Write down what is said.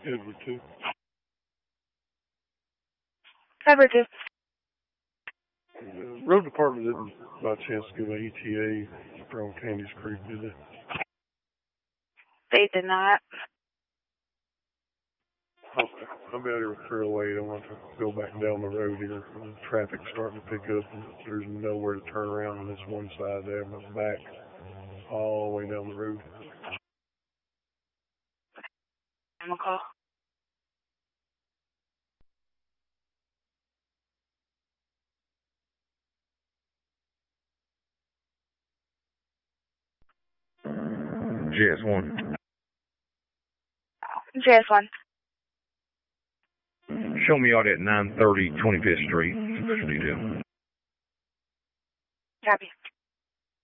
Edward 2. Edward 2. The road department didn't by chance give an ETA from Candies Creek, did they? They did not. Okay. I'll be out here fairly late. I want to go back down the road here. The traffic's starting to pick up, and there's nowhere to turn around on this one side there. I'm back all the way down the road. I'm a call. JS1. JS1. Show me out at 930 25th Street. Detail. Copy.